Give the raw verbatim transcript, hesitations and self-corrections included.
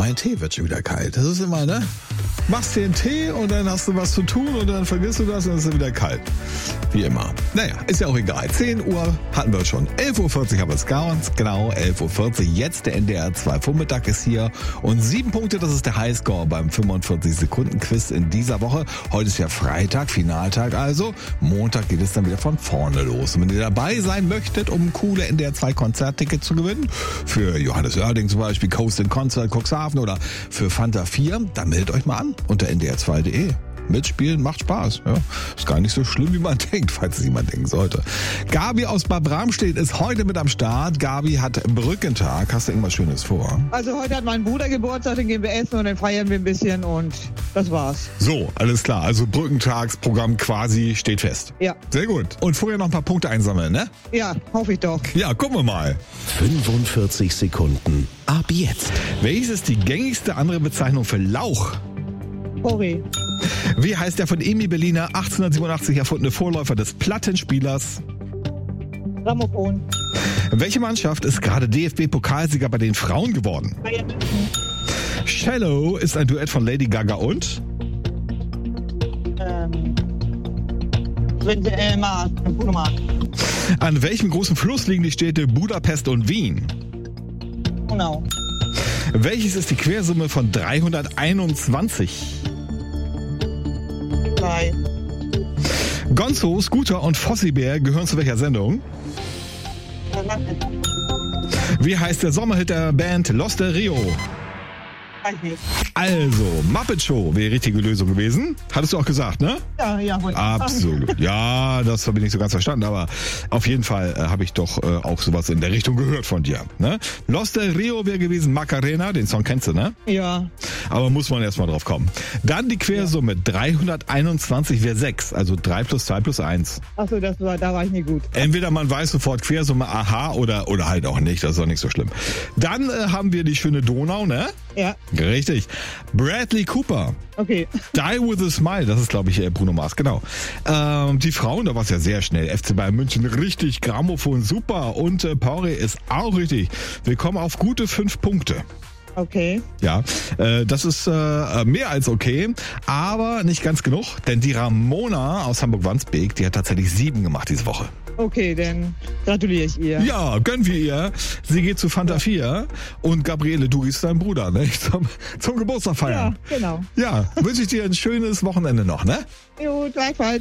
mein Tee wird schon wieder kalt. Das ist immer, ne? Machst dir einen Tee und dann hast du was zu tun und dann vergisst du das und dann ist es wieder kalt. Wie immer. Naja, ist ja auch egal. zehn Uhr hatten wir schon. elf Uhr vierzig haben wir es ganz genau. elf Uhr vierzig. Jetzt der N D R zwei Vormittag ist hier. Und sieben Punkte, das ist der Highscore beim fünfundvierzig Sekunden Quiz in dieser Woche. Heute ist ja Freitag, Finaltag also. Montag geht es dann wieder von vorne los. Und wenn ihr dabei sein möchtet, um coole N D R zwei Konzerttickets zu gewinnen, für Johannes Oerding zum Beispiel, Coast in Concert, Cuxhaven oder für Fanta vier, dann meldet euch mal an unter n d r zwei punkt d e. Mitspielen macht Spaß. Ja, ist gar nicht so schlimm, wie man denkt, falls es jemand denken sollte. Gabi aus Bad Bramstedt ist heute mit am Start. Gabi hat Brückentag. Hast du irgendwas Schönes vor? Also heute hat mein Bruder Geburtstag, den gehen wir essen und dann feiern wir ein bisschen und das war's. So, alles klar. Also Brückentagsprogramm quasi steht fest. Ja. Sehr gut. Und vorher noch ein paar Punkte einsammeln, ne? Ja, hoffe ich doch. Ja, gucken wir mal. fünfundvierzig Sekunden ab jetzt. Welches ist die gängigste andere Bezeichnung für Lauch? Sorry. Wie heißt der von Emil Berliner achtzehnhundertsiebenundachtzig erfundene Vorläufer des Plattenspielers? Grammophon. Welche Mannschaft ist gerade D F B-Pokalsieger bei den Frauen geworden? Bayern München. Shallow ist ein Duett von Lady Gaga und? Ähm. Äh, Mars. Bruno Mars. An welchem großen Fluss liegen die Städte Budapest und Wien? Genau. Welches ist die Quersumme von dreihunderteinundzwanzig? Drei. Gonzo, Scooter und Fossibär gehören zu welcher Sendung? Wie heißt der Sommerhit der Band Los del Rio? Weiß nicht. Also, Muppet Show wäre die richtige Lösung gewesen. Hattest du auch gesagt, ne? Ja, ja, wohl. Absolut. Ja, das habe ich nicht so ganz verstanden, aber auf jeden Fall äh, habe ich doch äh, auch sowas in der Richtung gehört von dir. Ne? Los del Rio wäre gewesen Macarena, den Song kennst du, ne? Ja. Aber muss man erstmal drauf kommen. Dann die Quersumme, ja. dreihunderteinundzwanzig wäre sechs, also drei plus zwei plus eins. Achso, das war, da war ich nicht gut. Entweder man weiß sofort Quersumme, aha, oder, oder halt auch nicht, das ist auch nicht so schlimm. Dann äh, haben wir die schöne Donau, ne? Ja. Richtig. Bradley Cooper. Okay. Die with a Smile, das ist, glaube ich, Bruno Mars, genau. Ähm, die Frauen, da war es ja sehr schnell. F C Bayern München, richtig. Grammophon, super. Und äh, Pauli ist auch richtig. Wir kommen auf gute fünf Punkte. Okay. Ja, äh, das ist äh, mehr als okay, aber nicht ganz genug, denn die Ramona aus Hamburg-Wandsbek, die hat tatsächlich sieben gemacht diese Woche. Okay, dann gratuliere ich ihr. Ja, gönnen wir ihr. Sie geht zu Fanta vier und Gabriele, du gehst deinem Bruder, ne? Zum, zum Geburtstag feiern. Ja, genau. Ja, wünsche ich dir ein schönes Wochenende noch, ne? Jo, gleichfalls.